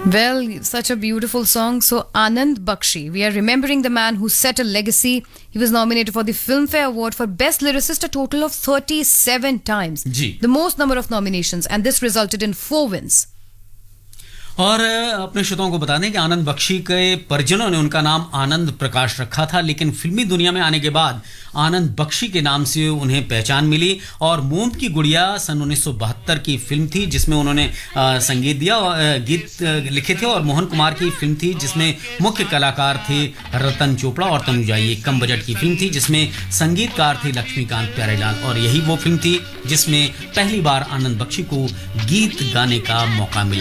Well, such a beautiful song. So, Anand Bakshi, we are remembering the man who set a legacy. He was nominated for the Filmfare Award for Best Lyricist a total of 37 times. Ji. The most number of nominations, and this resulted in 4 wins. और अपने श्रोताओं को बता दें कि आनंद बख्शी के परिजनों ने उनका नाम आनंद प्रकाश रखा था, लेकिन फिल्मी दुनिया में आने के बाद आनंद बख्शी के नाम से उन्हें पहचान मिली। और मोम की गुड़िया सन 1972 की फिल्म थी जिसमें उन्होंने संगीत दिया और गीत लिखे थे, और मोहन कुमार की फिल्म थी जिसमें मुख्य कलाकार थे रतन चोपड़ा और तनुजा। ये कम बजट की फिल्म थी जिसमें संगीतकार थे लक्ष्मीकांत प्यारेलाल, और यही वो फिल्म थी जिसमें पहली बार आनंद बख्शी को गीत गाने का मौका मिला।